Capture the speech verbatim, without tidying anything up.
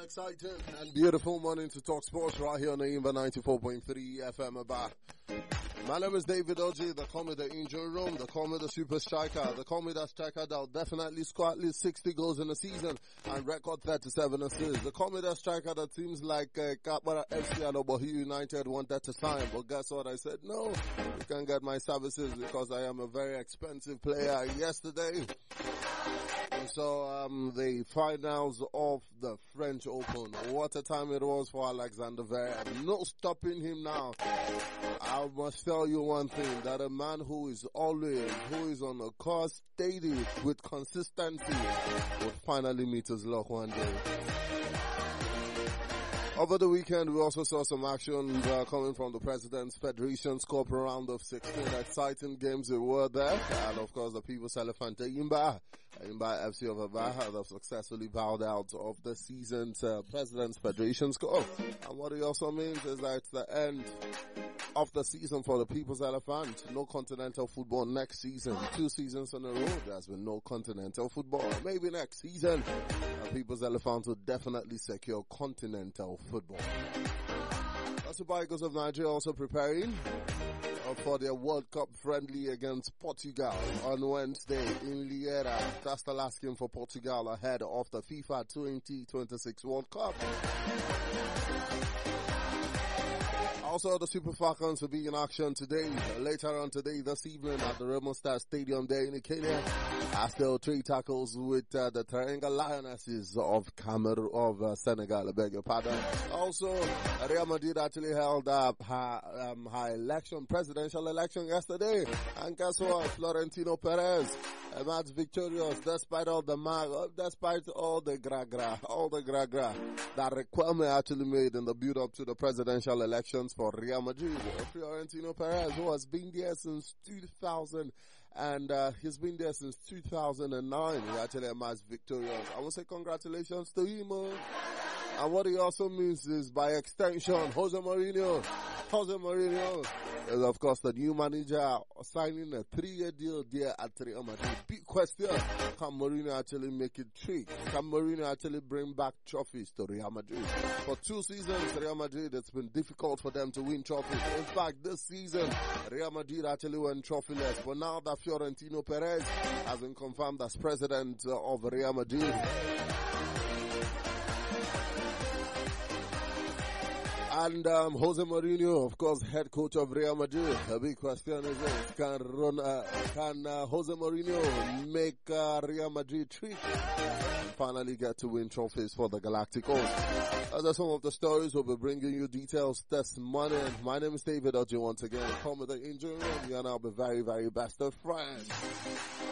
exciting and beautiful morning to talk sports right here on the Imba ninety-four point three F M Aba. My name is David Oji. They call me the injury room. They call me the super striker. They call me that striker that'll definitely score at least sixty goals in a season and record thirty-seven assists. They call me that striker that seems like uh, Kapara F C and Obohi United wanted to sign. But guess what? I said, no, you can't get my services because I am a very expensive player. Yesterday, so um, the finals of the French Open. What a time it was for Alexander Zverev. No stopping him now. I must tell you one thing, that a man who is always, who is on a course steady with consistency will finally meet his luck one day. Over the weekend, we also saw some action uh, coming from the President's Federation's Cup round of sixteen. Exciting games that were there. And of course, the People's Elephant Imba, Imba F C of Aba, have successfully bowed out of the season's uh, President's Federation's Cup. And what it also means is that it's the end of the season for the People's Elephant. No continental football next season. Two seasons in a row, there's been no continental football. Maybe next season, the People's Elephant will definitely secure continental football. The Super Eagles of Nigeria also preparing for their World Cup friendly against Portugal on Wednesday in Liera. That's the last game for Portugal ahead of the FIFA twenty twenty-six World Cup. Also, the Super Falcons will be in action today, later on today, this evening at the Remo Star Stadium there in Kenya. After three tackles with uh, the Teranga Lionesses of Cameroon, of uh, Senegal, I beg your pardon. Also, Real Madrid actually held up her, um, her election, presidential election yesterday. And guess what? Florentino Perez emerged victorious despite all the mag, despite all the gra-gra, all the gra-gra that Requame actually made in the build-up to the presidential elections for Real Madrid. Florentino Perez, who has been there since two thousand, and uh, he's been there since two thousand nine. He actually emerged victorious. I will say congratulations to him. Uh. And what he also means is, by extension, Jose Mourinho, Jose Mourinho is of course the new manager signing a three-year deal there at Real Madrid. Big question, can Mourinho actually make it three? Can Mourinho actually bring back trophies to Real Madrid? For two seasons, Real Madrid, it's been difficult for them to win trophies. In fact, this season, Real Madrid actually went trophyless. But now that Florentino Perez has been confirmed as president of Real Madrid, and um, Jose Mourinho, of course, head coach of Real Madrid. A big question is this: Can, run, uh, can uh, Jose Mourinho make uh, Real Madrid trick and finally get to win trophies for the Galacticos? Those are some of the stories. We'll be bringing you details this morning. My name is David Oji once again. Come with the injury room, and I'll be very, very best of friends.